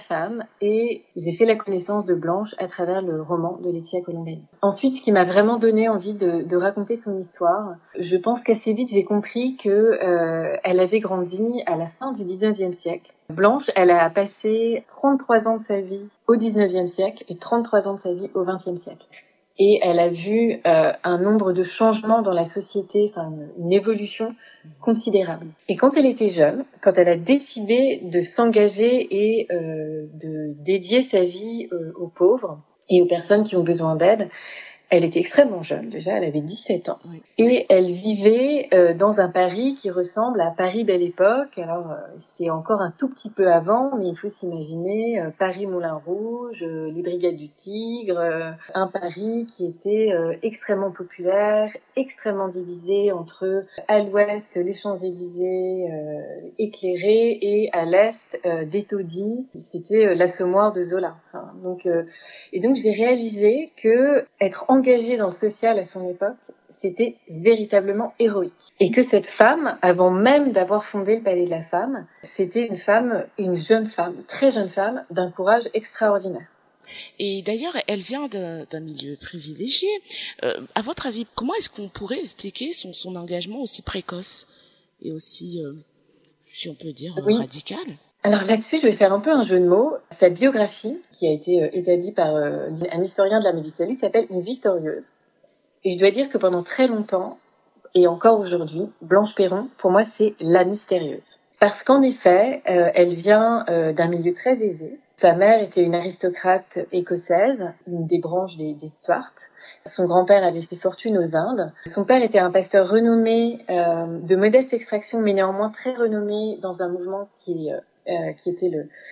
femme et j'ai fait la connaissance de Blanche à travers le roman de Laetitia Colombani. Ensuite, ce qui m'a vraiment donné envie de raconter son histoire, je pense qu'assez vite j'ai compris que elle avait grandi à la fin du 19e siècle. Blanche, elle a passé 33 ans de sa vie au 19e siècle et 33 ans de sa vie au 20e siècle. Et elle a vu un nombre de changements dans la société, enfin une évolution considérable. Et quand elle était jeune, quand elle a décidé de s'engager et de dédier sa vie aux pauvres et aux personnes qui ont besoin d'aide, elle était extrêmement jeune, déjà, elle avait 17 ans. Oui. Et elle vivait dans un Paris qui ressemble à Paris Belle Époque. Alors, c'est encore un tout petit peu avant, mais il faut s'imaginer Paris Moulin Rouge, les Brigades du Tigre, un Paris qui était extrêmement populaire, extrêmement divisé entre, à l'ouest, les Champs-Élysées éclairés et à l'est, des taudis. C'était l'assommoir de Zola. Enfin, et donc, j'ai réalisé que être engagée dans le social à son époque, c'était véritablement héroïque. Et que cette femme, avant même d'avoir fondé le Palais de la Femme, c'était une jeune femme, très jeune femme, d'un courage extraordinaire. Et d'ailleurs, elle vient d'un milieu privilégié. À votre avis, comment est-ce qu'on pourrait expliquer son engagement aussi précoce et aussi, si on peut dire, radical ? Alors là-dessus, je vais faire un peu un jeu de mots. Sa biographie, qui a été établie par un historien de l'Armée du Salut, s'appelle Une victorieuse. Et je dois dire que pendant très longtemps, et encore aujourd'hui, Blanche Perron, pour moi, c'est la mystérieuse. Parce qu'en effet, elle vient d'un milieu très aisé. Sa mère était une aristocrate écossaise, une des branches des Stuart. Son grand-père avait fait fortune aux Indes. Son père était un pasteur renommé, de modeste extraction, mais néanmoins très renommé dans un mouvement qui était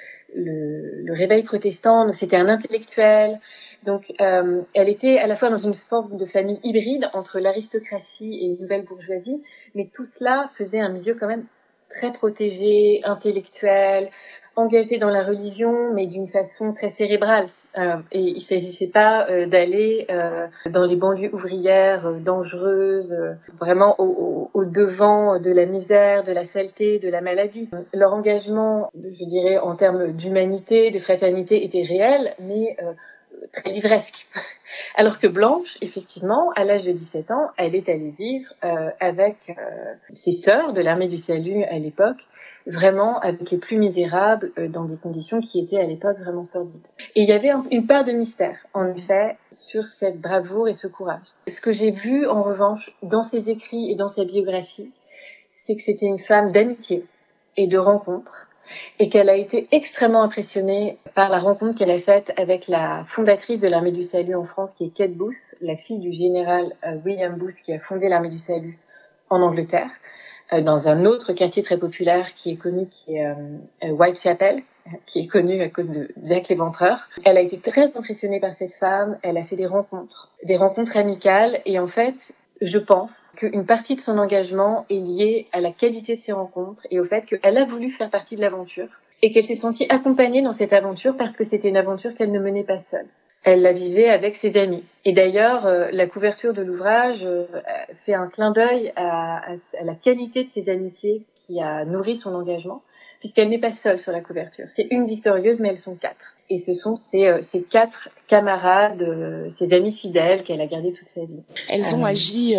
le réveil protestant. Donc c'était un intellectuel. Donc elle était à la fois dans une forme de famille hybride entre l'aristocratie et une nouvelle bourgeoisie, mais tout cela faisait un milieu quand même très protégé, intellectuel, engagé dans la religion, mais d'une façon très cérébrale. Et il s'agissait pas d'aller dans les banlieues ouvrières dangereuses, vraiment au devant de la misère, de la saleté, de la maladie. Leur engagement, je dirais, en termes d'humanité, de fraternité, était réel, mais très livresque. Alors que Blanche, effectivement, à l'âge de 17 ans, elle est allée vivre avec ses sœurs de l'Armée du Salut à l'époque, vraiment avec les plus misérables, dans des conditions qui étaient à l'époque vraiment sordides. Et il y avait une part de mystère, en effet, sur cette bravoure et ce courage. Ce que j'ai vu, en revanche, dans ses écrits et dans sa biographie, c'est que c'était une femme d'amitié et de rencontre, et qu'elle a été extrêmement impressionnée par la rencontre qu'elle a faite avec la fondatrice de l'Armée du Salut en France, qui est Kate Booth, la fille du général William Booth, qui a fondé l'Armée du Salut en Angleterre, dans un autre quartier très populaire qui est connu, qui est Whitechapel, qui est connu à cause de Jack l'Éventreur. Elle a été très impressionnée par cette femme, elle a fait des rencontres amicales, et en fait, je pense qu'une partie de son engagement est liée à la qualité de ses rencontres et au fait qu'elle a voulu faire partie de l'aventure et qu'elle s'est sentie accompagnée dans cette aventure parce que c'était une aventure qu'elle ne menait pas seule. Elle la vivait avec ses amis. Et d'ailleurs, la couverture de l'ouvrage fait un clin d'œil à la qualité de ses amitiés qui a nourri son engagement, puisqu'elle n'est pas seule sur la couverture. C'est une victorieuse, mais elles sont 4. Et ce sont ces 4 camarades, ses amis fidèles qu'elle a gardés toute sa vie. Elles ont agi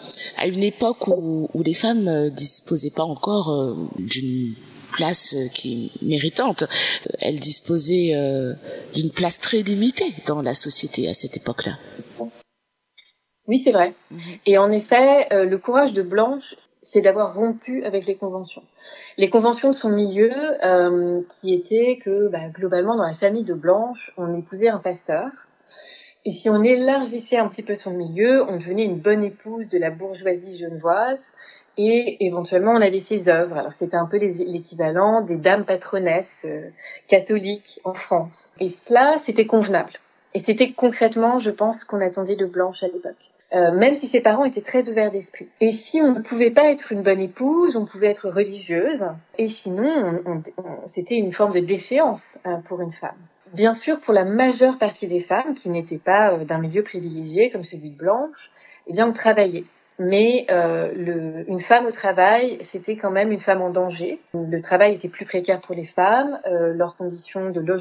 à une époque où les femmes ne disposaient pas encore d'une place qui est méritante. Elles disposaient d'une place très limitée dans la société à cette époque-là. Oui, c'est vrai. Et en effet, le courage de Blanche, c'est d'avoir rompu avec les conventions. Les conventions de son milieu, qui étaient que, globalement, dans la famille de Blanche, on épousait un pasteur. Et si on élargissait un petit peu son milieu, on devenait une bonne épouse de la bourgeoisie genevoise. Et éventuellement, on avait ses œuvres. Alors, c'était un peu l'équivalent des dames patronesses catholiques en France. Et cela, c'était convenable. Et c'était concrètement, je pense, qu'on attendait de Blanche à l'époque. Même si ses parents étaient très ouverts d'esprit. Et si on ne pouvait pas être une bonne épouse, on pouvait être religieuse. Et sinon, c'était une forme de défiance pour une femme. Bien sûr, pour la majeure partie des femmes qui n'étaient pas d'un milieu privilégié comme celui de Blanche, eh bien, on travaillait. Mais une femme au travail, c'était quand même une femme en danger. Le travail était plus précaire pour les femmes, leurs conditions de logement